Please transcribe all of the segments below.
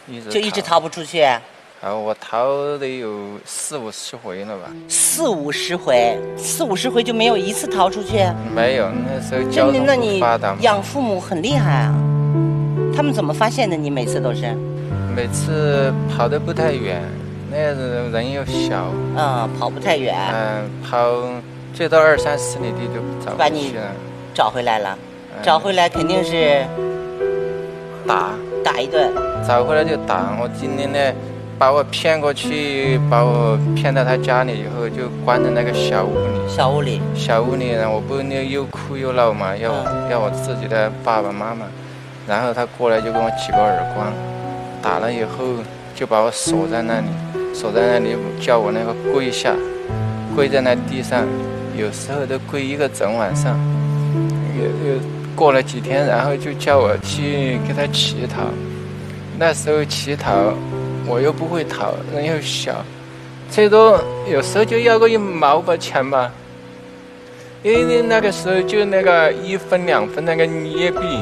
就一直逃不出去。 我逃得有40-50回了吧 ？40-50回，40-50回就没有一次逃出去？ 没有，那时候交通不发达。 那你养父母很厉害啊，他们怎么发现的？你每次都是？ 每次跑得不太远，那人又小。 跑不太远。 跑最多20-30里地就找把你找回来了。找回来肯定是打一顿。 找回来就打。我今天呢，把我骗过去，把我骗到他家里以后，就关在那个小屋里，然后我不又哭又闹嘛，要我自己的爸爸妈妈，然后他过来就给我几个耳光，打了以后就把我锁在那里，叫我那个跪在那地上，有时候都跪一个整晚上。又过了几天，然后就叫我去给他乞讨。那时候乞讨我又不会讨，人又小，最多有时候就要个1毛吧钱吧。因为那个时候就那个1分2分那个捏币，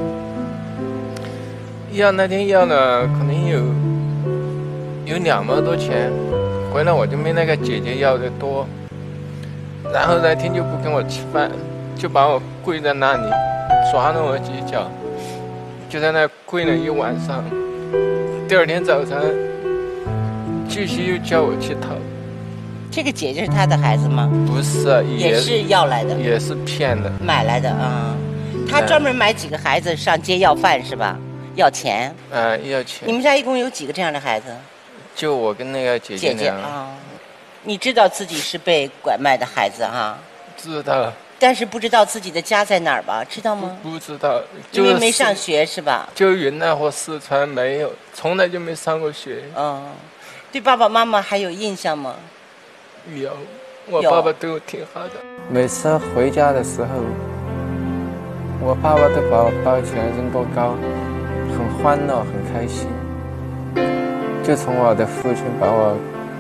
那天要了可能有2毛多钱，回来我就没那个姐姐要的多。然后那天就不跟我吃饭，就把我跪在那里，抓了我几脚，就在那跪了1晚上。第二天早上继续又叫我去讨。 这个姐姐是他的孩子吗？ 不是， 也是要来的， 也是骗的， 买来的啊。他专门买几个孩子上街要饭是吧？要钱。 要钱。 你们家一共有几个这样的孩子？ 就我跟那个姐姐啊。你知道自己是被拐卖的孩子哈？ 知道。 但是不知道自己的家在哪儿吧？知道吗？ 不知道， 因为没上学是吧？ 就云南或四川没有，从来就没上过学。 对爸爸妈妈还有印象吗？ 有，我爸爸对我挺好的。每次回家的时候，我爸爸都把我抱起来扔过高，很欢乐，很开心。就从我的父亲把我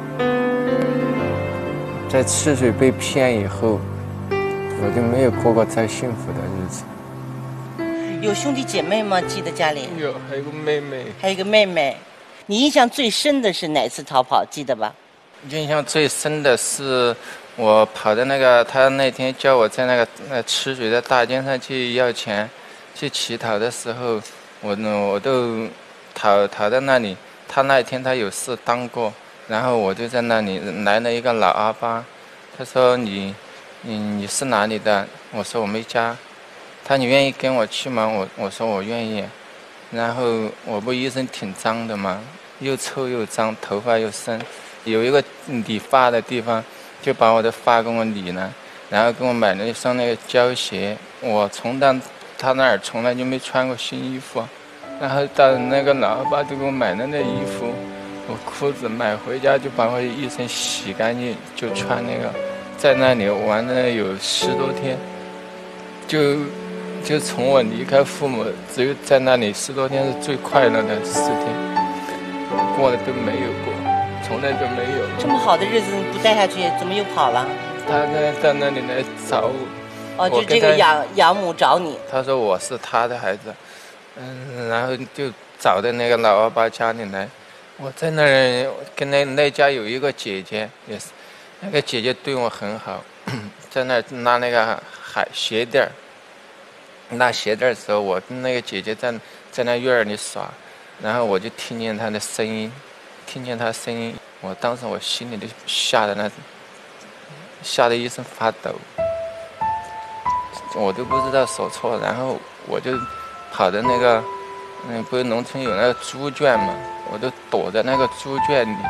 在赤水被骗以后，我就没有过过再幸福的日子。 有兄弟姐妹吗？记得家里？ 有，还有个妹妹。 还有个妹妹。你印象最深的是哪次逃跑？记得吧？ 印象最深的是我跑的那个，他那天叫我在那个赤水的大街上去要钱，去乞讨的时候，我都讨在那里。他那一天他有事当过，然后我就在那里来了一个老阿伯，他说你是哪里的？我说我没家。他你愿意跟我去吗？我说我愿意。然后我不一身挺脏的嘛，又臭又脏，头发又深，有一个理发的地方，就把我的发给我理了，然后给我买了一双那个胶鞋。我从他那儿从来就没穿过新衣服，然后到那个老阿伯就给我买了那衣服，我裤子买回家就把我一身洗干净，就穿那个，在那里玩了有10多天，就从我离开父母，只有在那里10多天是最快乐的10天，过了都没有过，从来都没有。 这么好的日子你不带下去，怎么又跑了？ 他在那里来找我。 就这个养母找你。 他说我是他的孩子，然后就找到那个老阿伯家里来。我在那儿跟那家有一个姐姐，也是那个姐姐对我很好，在那拿那个鞋垫儿。拿鞋带的时候，我跟那个姐姐在那院里耍，然后我就听见她声音，我当时我心里就吓得一身发抖，我都不知道说错，然后我就跑到那个，不是农村有那个猪圈嘛，我都躲在那个猪圈里，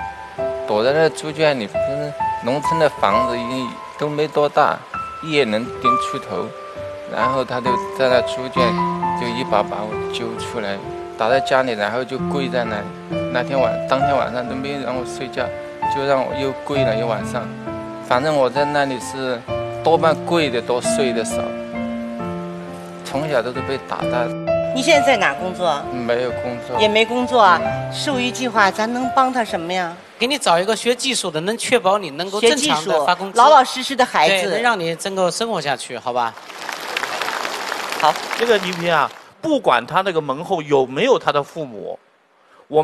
就是农村的房子都没多大，一眼能盯出头。然后他就在那猪圈，就一把把我揪出来，打在家里，然后就跪在那里。当天晚上都没让我睡觉，就让我又跪了1晚上。反正我在那里是多半跪的多，睡的少。从小都是被打大的。 你现在在哪工作？ 没有工作。 也没工作啊？授予计划咱能帮他什么呀？ 给你找一个学技术的，能确保你能够正常的发工资， 老老实实的孩子， 能让你能够生活下去，好吧？ 好， 这个倪萍啊，不管他那个门后有没有他的父母，